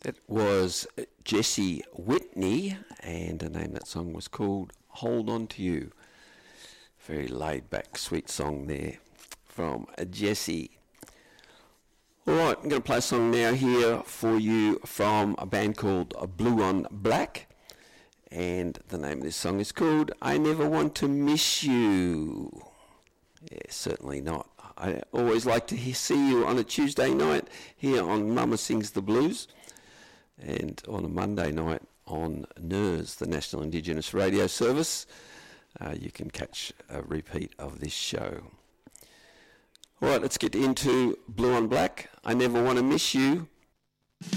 It was Jesse Whitney, and the name of that song was called Hold On To You. Very laid-back, sweet song there from Jesse. All right, I'm going to play a song now here for you from a band called Blue on Black, and the name of this song is called I Never Want To Miss You. Yeah, certainly not. I always like to see you on a Tuesday night here on Mama Sings the Blues, and on a Monday night on NIRS, the National Indigenous Radio Service. You can catch a repeat of this show. All right, let's get into Blue on Black. I Never Want to Miss You.